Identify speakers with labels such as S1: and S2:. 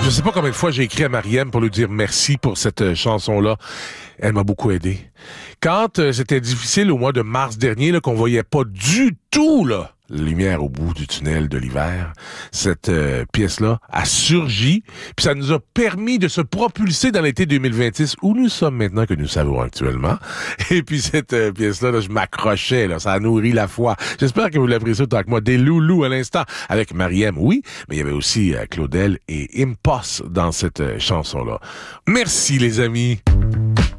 S1: Je sais pas combien de fois j'ai écrit à Mariem pour lui dire merci pour cette chanson-là. Elle m'a beaucoup aidé. Quand c'était difficile au mois de mars dernier, là, qu'on voyait pas du tout la lumière au bout du tunnel de l'hiver, cette pièce-là a surgi, puis ça nous a permis de se propulser dans l'été 2026, où nous sommes maintenant, que nous savons actuellement. Et puis cette pièce-là, là, je m'accrochais, là, ça a nourri la foi. J'espère que vous l'appréciez autant que moi. Des loulous à l'instant, avec Mariem, oui, mais il y avait aussi Claudel et Impost dans cette chanson-là. Merci les amis!